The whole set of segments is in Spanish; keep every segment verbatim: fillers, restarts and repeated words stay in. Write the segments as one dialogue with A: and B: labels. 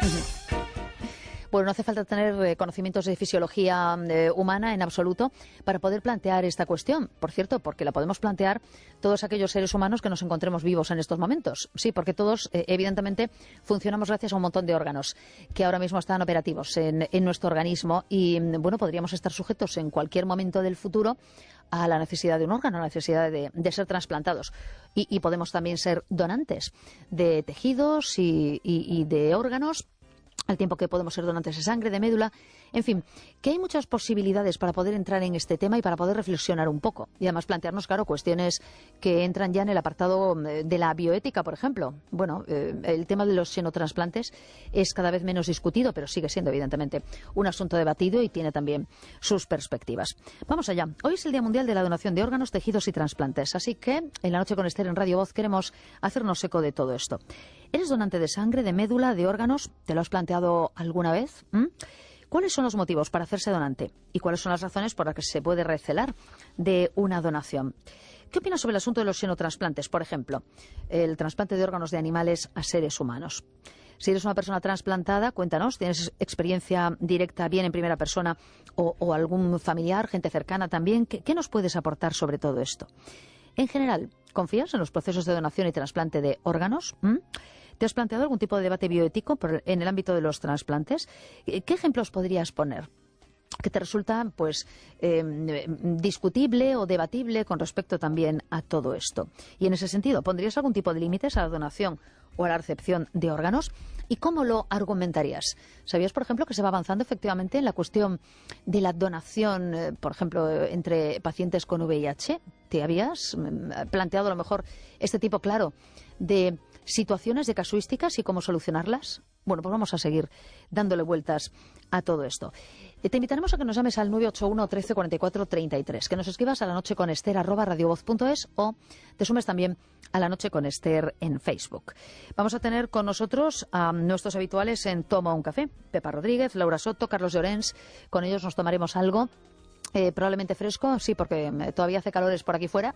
A: Bueno, no hace falta tener eh, conocimientos de fisiología eh, humana en absoluto para poder plantear esta cuestión. Por cierto, porque la podemos plantear todos aquellos seres humanos que nos encontremos vivos en estos momentos. Sí, porque todos, eh, evidentemente, funcionamos gracias a un montón de órganos que ahora mismo están operativos en, en nuestro organismo y, bueno, podríamos estar sujetos en cualquier momento del futuro a la necesidad de un órgano, a la necesidad de, de ser trasplantados. Y, y podemos también ser donantes de tejidos y, y, y de órganos, al tiempo que podemos ser donantes de sangre, de médula, en fin, que hay muchas posibilidades para poder entrar en este tema y para poder reflexionar un poco. Y además plantearnos, claro, cuestiones que entran ya en el apartado de la bioética, por ejemplo. Bueno, eh, el tema de los xenotransplantes es cada vez menos discutido, pero sigue siendo, evidentemente, un asunto debatido y tiene también sus perspectivas. Vamos allá. Hoy es el Día Mundial de la Donación de Órganos, Tejidos y Trasplantes, así que en La Noche con Esther en Radio Voz queremos hacernos eco de todo esto. ¿Eres donante de sangre, de médula, de órganos? ¿Te lo has planteado alguna vez? ¿Mm? ¿Cuáles son los motivos para hacerse donante? ¿Y cuáles son las razones por las que se puede recelar de una donación? ¿Qué opinas sobre el asunto de los xenotransplantes, por ejemplo? El trasplante de órganos de animales a seres humanos. Si eres una persona trasplantada, cuéntanos, ¿tienes experiencia directa, bien en primera persona, o, o algún familiar, gente cercana también? ¿Qué, qué nos puedes aportar sobre todo esto? En general, ¿confías en los procesos de donación y trasplante de órganos? ¿Mm? ¿Te has planteado algún tipo de debate bioético por, en el ámbito de los trasplantes? ¿Qué ejemplos podrías poner que te resulta pues eh, discutible o debatible con respecto también a todo esto? Y en ese sentido, ¿pondrías algún tipo de límites a la donación o a la recepción de órganos? ¿Y cómo lo argumentarías? ¿Sabías, por ejemplo, que se va avanzando efectivamente en la cuestión de la donación, eh, por ejemplo, entre pacientes con V I H? ¿Te habías mm, planteado a lo mejor este tipo, claro, de situaciones, de casuísticas y cómo solucionarlas? Bueno, pues vamos a seguir dándole vueltas a todo esto. Eh, te invitaremos a que nos llames al nueve ocho uno, trece, cuarenta y cuatro, treinta y tres, que nos escribas a la noche con Esther arroba radiovoz punto es o te sumes también a La Noche con Esther en Facebook. Vamos a tener con nosotros a nuestros habituales en Toma un Café, Pepa Rodríguez, Laura Soto, Carlos Llorens. Con ellos nos tomaremos algo. Eh, probablemente fresco, sí, porque todavía hace calores por aquí fuera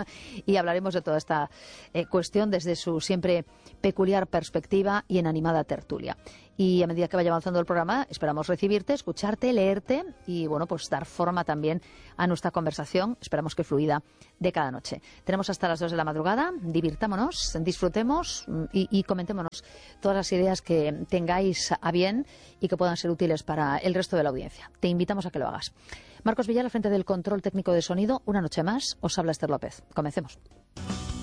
A: y hablaremos de toda esta eh, cuestión desde su siempre peculiar perspectiva y en animada tertulia. Y a medida que vaya avanzando el programa, esperamos recibirte, escucharte, leerte y, bueno, pues dar forma también a nuestra conversación, esperamos que fluida, de cada noche. Tenemos hasta las dos de la madrugada, divirtámonos, disfrutemos y, y comentémonos todas las ideas que tengáis a bien y que puedan ser útiles para el resto de la audiencia. Te invitamos a que lo hagas. Marcos Villar, al frente del control técnico de sonido, una noche más, os habla Esther López. Comencemos.